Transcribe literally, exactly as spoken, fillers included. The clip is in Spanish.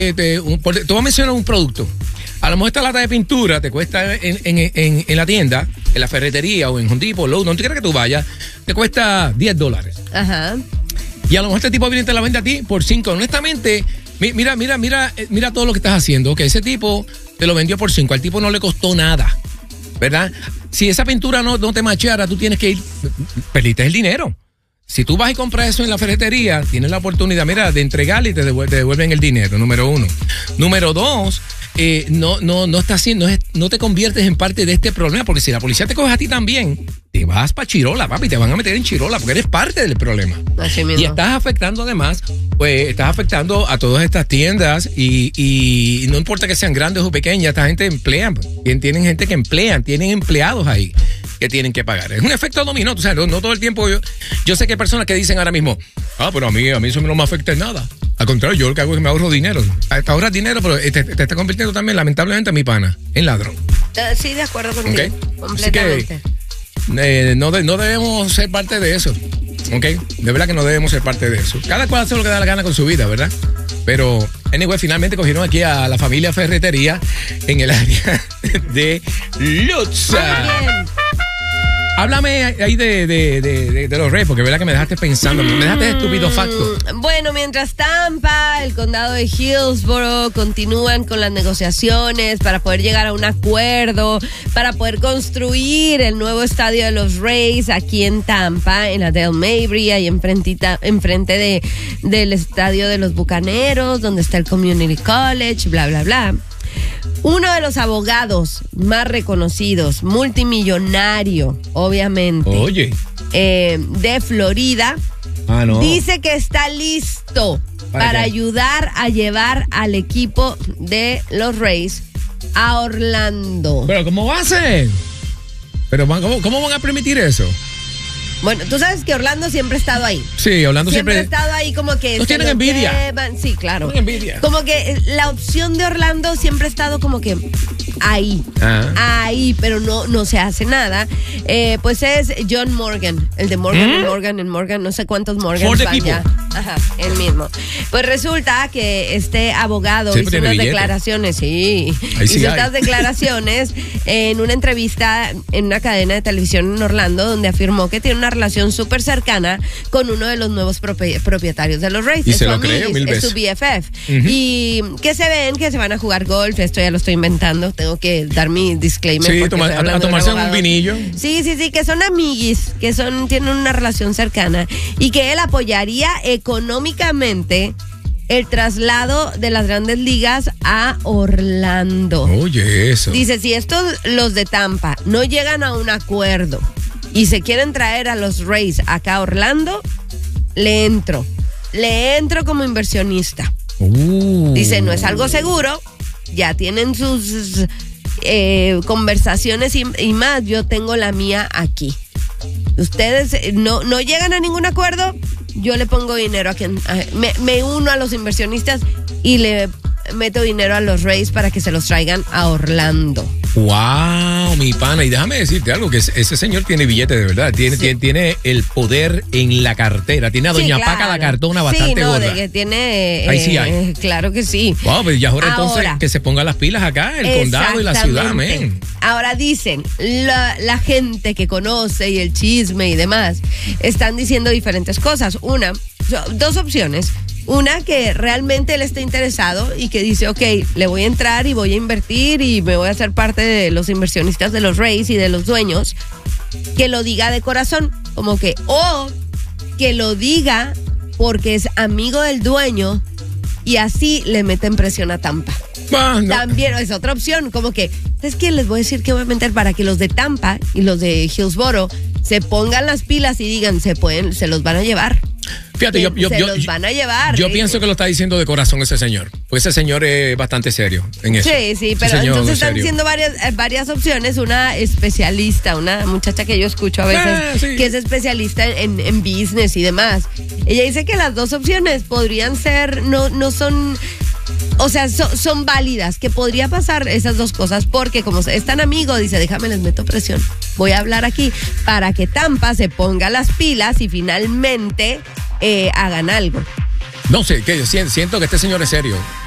Eh, te, un, por, te voy a mencionar un producto. A lo mejor esta lata de pintura te cuesta en, en, en, en la tienda, en la ferretería o en Home Depot, Lowe's, donde quiera que tú vayas, te cuesta diez dólares. Ajá. Y a lo mejor este tipo viene y te la vende a ti por cinco. Honestamente, mira, mira, mira, mira todo lo que estás haciendo. Que ese tipo te lo vendió por cinco. Al tipo no le costó nada, ¿verdad? Si esa pintura no, no te macheara, tú tienes que ir, perdiste el dinero. Si tú vas y compras eso en la ferretería, tienes la oportunidad, mira, de entregarle y te, devuelven, te devuelven el dinero, número uno. Número dos, eh, no, no, no, estás haciendo, no, es, no te conviertes en parte de este problema, porque si la policía te coge a ti también, te vas para Chirola, papi, te van a meter en Chirola, porque eres parte del problema. Así mismo. Y estás afectando además, pues estás afectando a todas estas tiendas y, y no importa que sean grandes o pequeñas, esta gente emplea, tienen gente que emplean, tienen empleados ahí que tienen que pagar. Es un efecto dominó, tú sabes, no, no todo el tiempo. Yo, yo sé que hay personas que dicen ahora mismo, ah, pero a mí, a mí eso no me afecta en nada. Al contrario, yo lo que hago es que me ahorro dinero. Te ahorras dinero, pero te, te está convirtiendo también, lamentablemente, a mi pana, en ladrón. Uh, sí, de acuerdo contigo. ¿Okay? Completamente. Así que, eh, no, de, no debemos ser parte de eso. ¿Ok? De verdad que no debemos ser parte de eso. Cada cual hace lo que da la gana con su vida, ¿verdad? Pero, anyway, finalmente cogieron aquí a la familia Ferretería en el área de Lutza. Muy bien. Háblame ahí de, de, de, de, de los Rays, porque verdad que me dejaste pensando, me dejaste estúpido facto. Bueno, mientras Tampa, el condado de Hillsborough continúan con las negociaciones para poder llegar a un acuerdo, para poder construir el nuevo estadio de los Rays aquí en Tampa, en la Dale Mabry, ahí enfrentita, enfrente de, del estadio de los Bucaneros, donde está el Community College, bla, bla, bla. Uno de los abogados más reconocidos, multimillonario, obviamente, Oye. Eh, de Florida, ah, no. dice que está listo para, ¿Para ayudar a llevar al equipo de los Rays a Orlando. Pero ¿cómo va a ser? Pero ¿cómo, cómo van a permitir eso? Bueno, tú sabes que Orlando siempre ha estado ahí. Sí, Orlando siempre... Siempre ha estado ahí como que... ¿No tienen envidia? Llevan. Sí, claro. Tienen envidia. Como que la opción de Orlando siempre ha estado como que ahí. Ah. Ahí, pero no, no se hace nada. Eh, pues es John Morgan, el de Morgan ¿Mm? y Morgan en Morgan, no sé cuántos Morgan For the van ya. people. Ajá, el mismo. Pues resulta que este abogado Sí, hizo tiene unas billete. declaraciones, sí, Ahí sí hizo hay. estas declaraciones en una entrevista en una cadena de televisión en Orlando, donde afirmó que tiene una relación súper cercana con uno de los nuevos propi- propietarios de los Rays. Y es se su lo amiguis, creo mil es veces. su B F F. Uh-huh. Y que se ven que se van a jugar golf, esto ya lo estoy inventando, tengo que dar mi disclaimer. Sí, porque toma- estoy a, hablando a de un tomarse un abogado. vinillo. Sí, sí, sí, que son amiguis, que son tienen una relación cercana y que él apoyaría económicamente el traslado de las grandes ligas a Orlando. Oye, eso. Dice, si estos, los de Tampa, no llegan a un acuerdo y se quieren traer a los Rays acá a Orlando, le entro. Le entro como inversionista. Uh. Dice, no es algo seguro, ya tienen sus eh, conversaciones y, y más, yo tengo la mía aquí. Ustedes eh, no, no llegan a ningún acuerdo, yo le pongo dinero a quien, a, me, me uno a los inversionistas y le meto dinero a los Rays para que se los traigan a Orlando. Wow, mi pana. Y déjame decirte algo, que ese señor tiene billete de verdad. Tiene, Sí. tiene, tiene el poder en la cartera. Tiene a Doña Sí, Paca claro. la cartona bastante sí, no, gorda. de que tiene, Ahí sí eh, hay. claro que sí. Wow, pues ya ahora entonces Ahora. que se ponga las pilas acá, el condado y la ciudad, Exactamente. amén. Ahora dicen, la, la gente que conoce y el chisme y demás, están diciendo diferentes cosas. Una, so- dos opciones. Una, que realmente él está interesado y que dice, ok, le voy a entrar y voy a invertir y me voy a hacer parte de los inversionistas de los Rays y de los dueños. Que lo diga de corazón, como que, o que lo diga porque es amigo del dueño y así le meten presión a Tampa. Ah, no. También es otra opción, como que, es que les voy a decir que voy a meter para que los de Tampa y los de Hillsborough se pongan las pilas y digan, se pueden, se los van a llevar. Fíjate, yo, yo, se yo, los van a llevar. yo ¿eh? pienso que lo está diciendo de corazón ese señor. Pues ese señor es bastante serio en eso. Sí, sí, Ese pero señor entonces es están serio. diciendo varias, eh, varias opciones. Una especialista, una muchacha que yo escucho a veces, Ah, sí. que es especialista en, en business y demás. Ella dice que las dos opciones podrían ser, no, no son... O sea, so, son válidas, que podría pasar esas dos cosas, porque como es tan amigo, dice, déjame les meto presión. Voy a hablar aquí para que Tampa se ponga las pilas y finalmente eh, hagan algo. No sé, que yo siento, siento que este señor es serio.